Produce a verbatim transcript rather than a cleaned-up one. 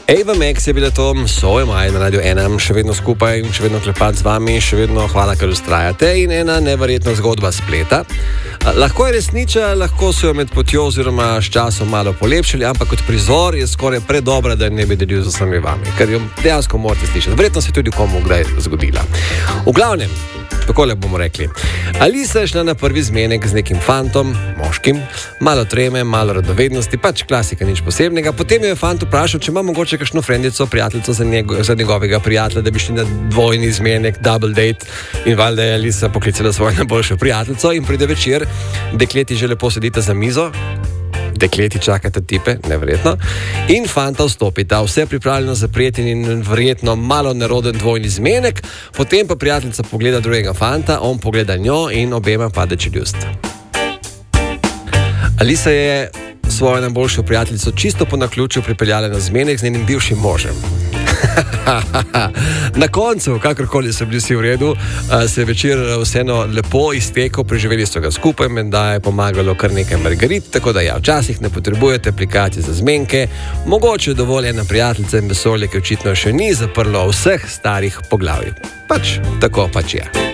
Ava Max je bila to, Soj Maj na Radio ena, še vedno skupaj, še vedno klepat z vami, še vedno hvala, ker ustrajate in ena neverjetna zgodba spleta. Lahko je resniča, lahko so jo med potjo oziroma s časom malo polepšali, ampak kot prizor je skoraj predobra, da ne bi delil z vsemi vami, ker jo dejansko morate slišati. Verjetno se tudi komu kdaj zgodila. V glavnem, takole bomo rekli. Alisa je šla na prvi zmenek z nekim fantom, moškim, malo treme, malo radovednosti, pač klasika, nič posebnega. Potem je fant vprašal, če ima mogoče kakšno frendico, prijateljico za, njego, za njegovega prijatelja, da bi šli na dvojni zmenek, double date, in valjda je Alisa poklicala svojo najboljšo prijateljico in pride večer, dekleti že lepo sedite za mizo, dekleti čakate tipe, neverjetno, in fanta vstopita, vse pripravljeno za prijeten in verjetno malo neroden dvojni zmenek, potem pa prijateljica pogleda drugega fanta, on pogleda njo in obema pade čeljust. Alisa je svojo najboljšo prijateljico čisto po naključju pripeljala na zmenek z njenim bivšim možem. Na koncu, kakorkoli so bili vsi v redu, se je večer vseeno lepo iztekel, preživeli so ga skupaj, menda je pomagalo kar nekaj margarit, tako da ja, včasih ne potrebujete aplikacije za zmenke, mogoče je dovolj ena prijateljica in vesolje, ki očitno še ni zaprlo vseh starih poglavij. Pač, tako pač je.